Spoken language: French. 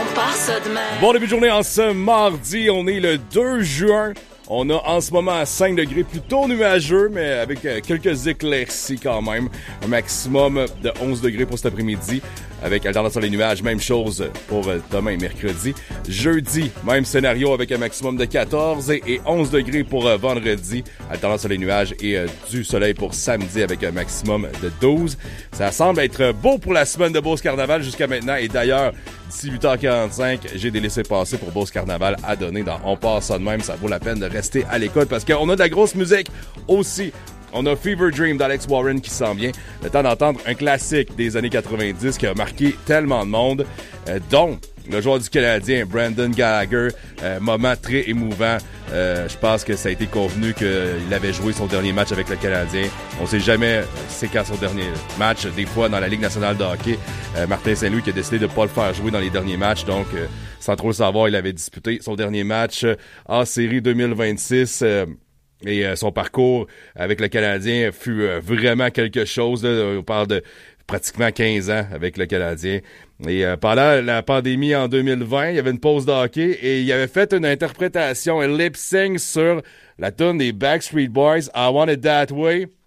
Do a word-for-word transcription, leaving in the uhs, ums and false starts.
part ça demain. Bon début de journée en ce mardi, on est le deux juin. On a en ce moment cinq degrés, plutôt nuageux, mais avec quelques éclaircies quand même. Un maximum de onze degrés pour cet après-midi, avec alternance sur les nuages. Même chose pour demain, mercredi. Jeudi, même scénario avec un maximum de quatorze et onze degrés pour vendredi. Alternance sur les nuages et du soleil pour samedi avec un maximum de douze. Ça semble être beau pour la semaine de Beauce Carnaval jusqu'à maintenant. Et d'ailleurs, d'ici huit heures quarante-cinq, j'ai des laissés-passer pour Beauce Carnaval à donner dans On passe ça de même. Ça vaut la peine de rester à l'écoute parce qu'on a de la grosse musique aussi. On a Fever Dream d'Alex Warren qui s'en vient. Le temps d'entendre un classique des années quatre-vingt-dix qui a marqué tellement de monde, euh, dont le joueur du Canadien, Brandon Gallagher. Euh, moment très émouvant. Euh, je pense que ça a été convenu qu'il avait joué son dernier match avec le Canadien. On sait jamais c'est quand son dernier match. Des fois, dans la Ligue nationale de hockey, euh, Martin Saint-Louis qui a décidé de ne pas le faire jouer dans les derniers matchs. Donc, euh, sans trop le savoir, il avait disputé son dernier match euh, en série deux mille vingt-six. Euh, Et euh, son parcours avec le Canadien fut euh, vraiment quelque chose. Là. On parle de pratiquement quinze ans avec le Canadien. Et euh, pendant la pandémie en deux mille vingt, il y avait une pause de hockey et il avait fait une interprétation, un lip-sync sur la tune des Backstreet Boys, I Want It That Way.